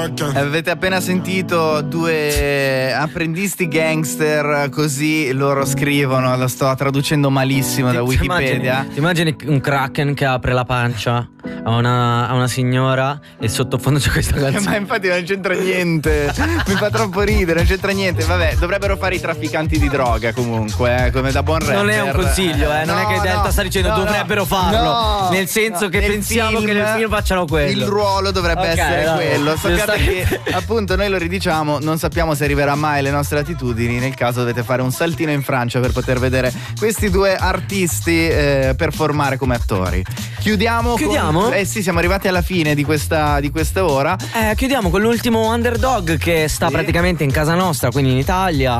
Avete appena sentito due apprendisti gangster, così loro scrivono, lo sto traducendo malissimo da Wikipedia. Ti immagini un kraken che apre la pancia a una signora e sottofondo c'è questa canzone? Ma infatti non c'entra niente. Mi fa troppo ridere, non c'entra niente. Vabbè, dovrebbero fare i trafficanti di droga comunque, come da buon rapper. Non è un consiglio, non è che Delta sta dicendo dovrebbero farlo, nel senso che pensiamo che nel film facciano quello. Il ruolo dovrebbe essere quello. Sappiate che appunto noi lo ridiciamo, non sappiamo se arriverà mai alle nostre latitudini. Nel caso dovete fare un saltino in Francia per poter vedere questi due artisti performare come attori. Chiudiamo? Sì, siamo arrivati alla fine di questa ora. Chiudiamo con l'ultimo underdog che sta praticamente in casa nostra, quindi in Italia.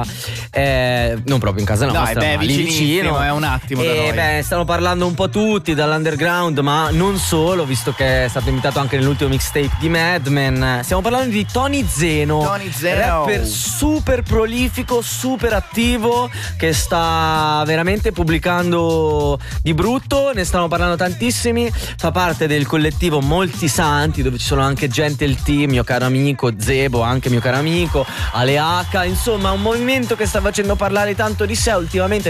Non proprio in casa nostra, ma lì vicino. È un attimo da noi. Stanno parlando un po' tutti dall'underground, ma non solo, visto che è stato invitato anche nell'ultimo mixtape di Mad Men. Stiamo parlando di Tony Zeno, rapper super prolifico, super attivo, che sta veramente pubblicando di brutto. Ne stanno parlando tantissimi. Fa parte del collettivo Molti Santi, dove ci sono anche Gentle T, mio caro amico, Zebo, anche mio caro amico, Aleaca. Insomma, un movimento che sta facendo parlare tanto di sé ultimamente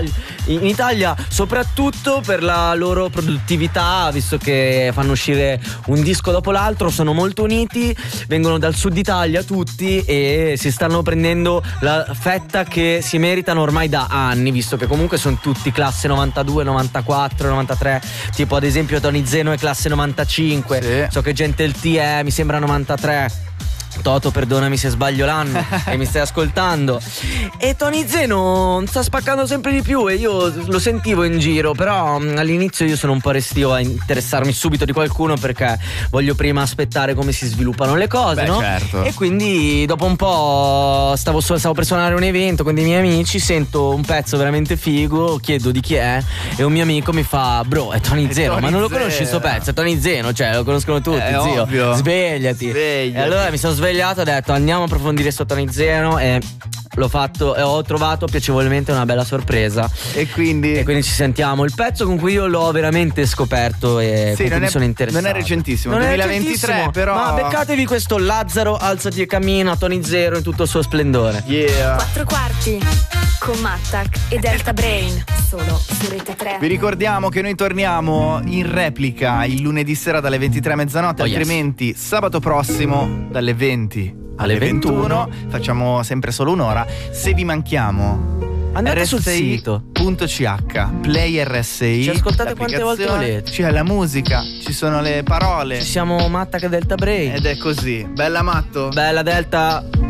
in Italia, soprattutto per la loro produttività, visto che fanno uscire un disco dopo l'altro, sono molto uniti, vengono dal sud Italia tutti e si stanno prendendo la fetta che si meritano ormai da anni, visto che comunque sono tutti classe 92, 94, 93, tipo ad esempio Tony Zeno è classe 95, sì. So che Gentle T è, mi sembra 93. Toto, perdonami se sbaglio l'anno e mi stai ascoltando. E Tony Zeno sta spaccando sempre di più e io lo sentivo in giro, però all'inizio io sono un po' restio a interessarmi subito di qualcuno, perché voglio prima aspettare come si sviluppano le cose, no? Certo. E quindi dopo un po' stavo per suonare un evento con dei miei amici, sento un pezzo veramente figo, chiedo di chi è e un mio amico mi fa: bro, è Tony Zeno. Ma non lo conosci sto pezzo? È Tony Zeno, cioè lo conoscono tutti, zio. Ovvio. Svegliati. E allora mi sono svegliato, ho detto andiamo a approfondire sto Tony Zeno e l'ho fatto e ho trovato piacevolmente una bella sorpresa. E quindi ci sentiamo. Il pezzo con cui io l'ho veramente scoperto e con cui mi sono interessato. Non è recentissimo, 2023 però. Ma beccatevi questo Lazzaro, alzati e cammina, Tony Zeno in tutto il suo splendore. Yeah. 4 quarti con Mattac e Delta Brain, solo su Rete 3. Vi ricordiamo che noi torniamo in replica il lunedì sera dalle 23 a mezzanotte, altrimenti sabato prossimo dalle 20 alle 21. Facciamo sempre solo un'ora. Se vi manchiamo, andate sul sito .ch, Play RSI. Ci ascoltate quante volte volete. C'è la musica, ci sono le parole. Ci siamo Mattac e Delta Brain. Ed è così. Bella Matto. Bella Delta.